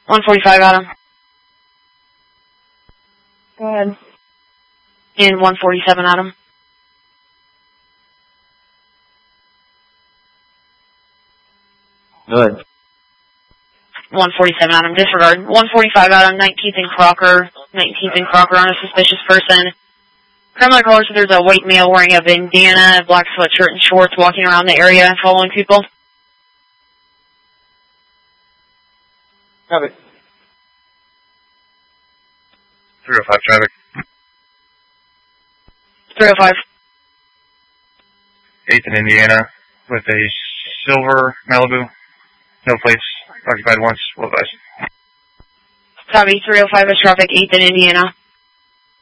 145, Adam. Go ahead. And 147, Adam. Go ahead. 147, Adam. Disregard. 145, Adam. 19th and Crocker. 19th and Crocker on a suspicious person. Criminal reports that there's a white male wearing a bandana, black sweatshirt, and shorts walking around the area and following people. Copy. 305 traffic. 305. 8th in Indiana with a silver Malibu. No plates. Occupied once. Well advised. Copy. 305 is traffic. 8th in Indiana.